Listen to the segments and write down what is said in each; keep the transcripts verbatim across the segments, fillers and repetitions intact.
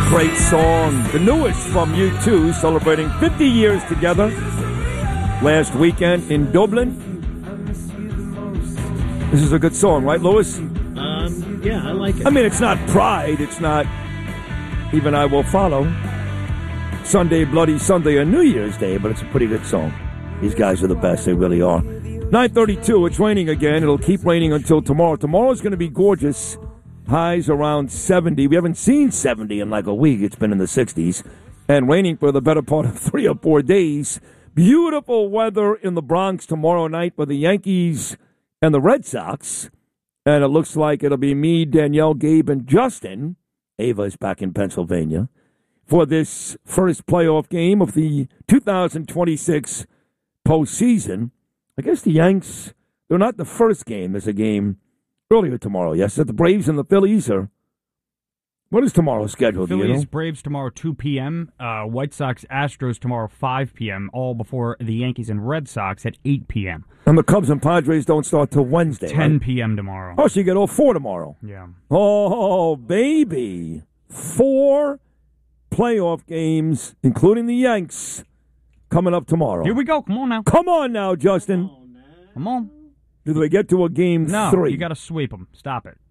Great song. The newest from U two, celebrating fifty years together last weekend in Dublin. This is a good song, right, Lewis? Um, yeah, I like it. I mean, it's not Pride. It's not Even I Will Follow. Sunday, Bloody Sunday, and New Year's Day, but it's a pretty good song. These guys are the best. They really are. nine thirty-two, it's raining again. It'll keep raining until tomorrow. Tomorrow's going to be gorgeous. Highs around seventy. We haven't seen seventy in like a week. It's been in the sixties. And raining for the better part of three or four days. Beautiful weather in the Bronx tomorrow night for the Yankees and the Red Sox. And it looks like it'll be me, Danielle, Gabe, and Justin. Ava is back in Pennsylvania for this first playoff game of the two thousand twenty-six postseason. I guess the Yanks, they're not the first game. There's a game earlier tomorrow, yes? Is that the Braves and the Phillies? Or what is tomorrow's schedule? Phillies, do you know? Braves tomorrow, two p.m. Uh, White Sox, Astros tomorrow, five p.m., all before the Yankees and Red Sox at eight p.m. And the Cubs and Padres don't start till Wednesday, ten right? p.m. tomorrow. Oh, so you get all four tomorrow. Yeah. Oh, baby. Four playoff games, including the Yanks, coming up tomorrow. Here we go. Come on now. Come on now, Justin. Come on. Do they get to a game no, three? you got to sweep them. Stop it.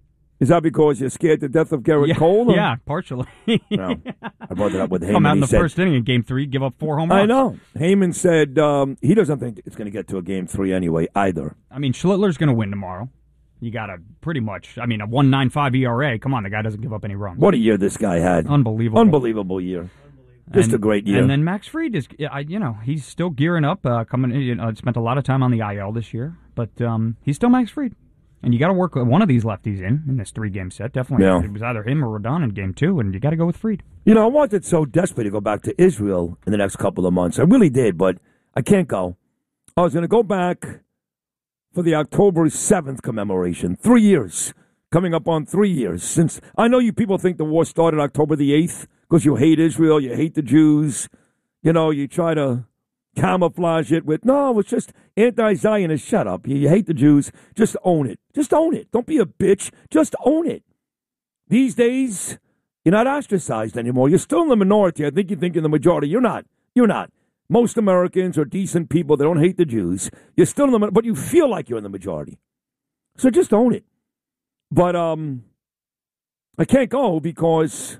Is that because you're scared to death of Garrett yeah, Cole? Or? Yeah, partially. No. I brought it up with Heyman. Come out in the said, first inning in game three, give up four home runs. I know. Heyman said um, he doesn't think it's going to get to a game three anyway, either. I mean, Schlittler's going to win tomorrow. You got to pretty much, I mean, a one point nine five E R A. Come on, the guy doesn't give up any runs. What a year this guy had. Unbelievable. Unbelievable year. Just and, a great year. And then Max Fried is, you know, he's still gearing up. Uh, coming, you know, spent a lot of time on the I L this year, but um, he's still Max Fried, and you got to work one of these lefties in in this three-game set. Definitely, yeah. It was either him or Rodon in game two, and you got to go with Fried. You know, I wanted so desperately to go back to Israel in the next couple of months. I really did, but I can't go. I was going to go back for the October seventh commemoration. Three years, coming up on three years since. I know you people think the war started October the eighth. Because you hate Israel, you hate the Jews. You know, you try to camouflage it with, no, it's just anti-Zionist. Shut up. You, you hate the Jews. Just own it. Just own it. Don't be a bitch. Just own it. These days, you're not ostracized anymore. You're still in the minority. I think you think you're the majority. You're not. You're not. Most Americans are decent people. They don't hate the Jews. You're still in the minority, but you feel like you're in the majority. So just own it. But um, I can't go because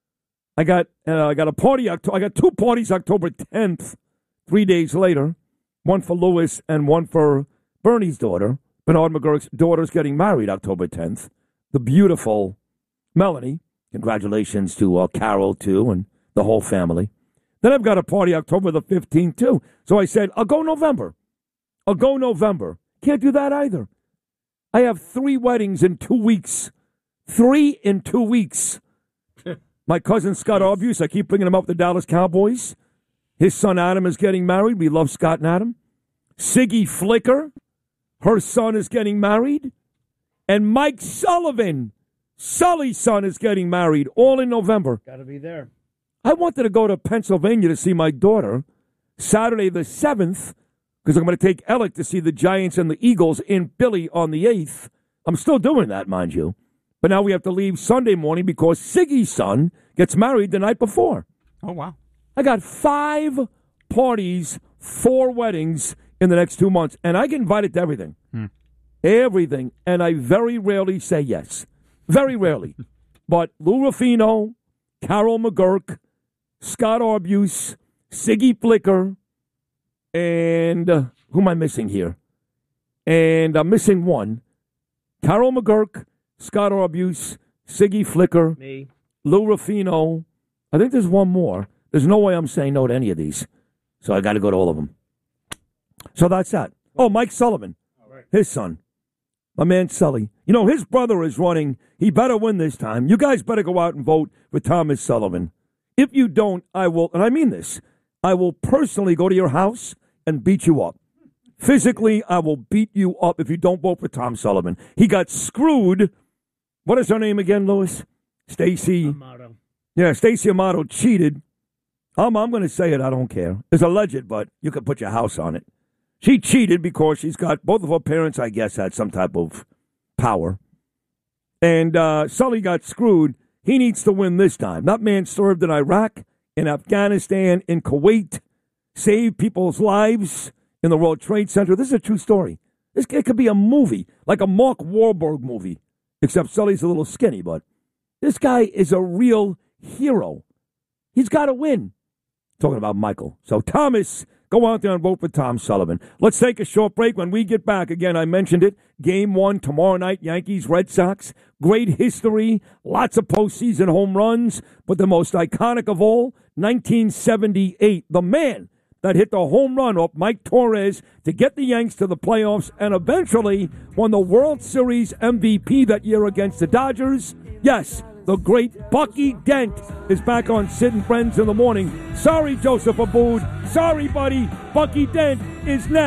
I got uh, I got a party. I got two parties October tenth, three days later. One for Lewis and one for Bernie's daughter. Bernard McGurk's daughter's getting married October tenth. The beautiful Melanie. Congratulations to uh, Carol, too, and the whole family. Then I've got a party October the fifteenth, too. So I said, I'll go November. I'll go November. Can't do that either. I have three weddings in two weeks. Three in two weeks. My cousin Scott Arbues, I keep bringing him up, the Dallas Cowboys. His son Adam is getting married. We love Scott and Adam. Siggy Flicker, her son is getting married. And Mike Sullivan, Sully's son, is getting married, all in November. Got to be there. I wanted to go to Pennsylvania to see my daughter Saturday the seventh, because I'm going to take Alec to see the Giants and the Eagles in Philly on the eighth. I'm still doing that, mind you. But now we have to leave Sunday morning because Siggy's son gets married the night before. Oh, wow. I got five parties, four weddings in the next two months, and I get invited to everything. Hmm. Everything. And I very rarely say yes. Very rarely. But Lou Ruffino, Carol McGurk, Scott Arbues, Siggy Flicker, and uh, who am I missing here? And I'm missing one. Carol McGurk, Scott Arbues, Siggy Flicker, Me. Lou Ruffino. I think there's one more. There's no way I'm saying no to any of these. So I got to go to all of them. So that's that. Oh, Mike Sullivan, right. His son. My man Sully. You know, his brother is running. He better win this time. You guys better go out and vote for Thomas Sullivan. If you don't, I will, and I mean this, I will personally go to your house and beat you up. Physically, I will beat you up if you don't vote for Tom Sullivan. He got screwed. What is her name again, Louis? Stacy. Amato. Yeah, Stacy Amato cheated. Um, I'm going to say it. I don't care. It's alleged, but you can put your house on it. She cheated because she's got, both of her parents, I guess, had some type of power. And uh, Sully got screwed. He needs to win this time. That man served in Iraq, in Afghanistan, in Kuwait, saved people's lives in the World Trade Center. This is a true story. This it could be a movie, like a Mark Wahlberg movie, except Sully's a little skinny, but this guy is a real hero. He's got to win. Talking about Michael. So, Thomas, go out there and vote for Tom Sullivan. Let's take a short break. When we get back, again, I mentioned it, game one tomorrow night, Yankees, Red Sox. Great history, lots of postseason home runs, but the most iconic of all, nineteen seventy-eight. The man that hit the home run off Mike Torres to get the Yanks to the playoffs and eventually won the World Series M V P that year against the Dodgers. Yes, the great Bucky Dent is back on Sid and Friends in the morning. Sorry, Joseph Abboud. Sorry, buddy. Bucky Dent is next.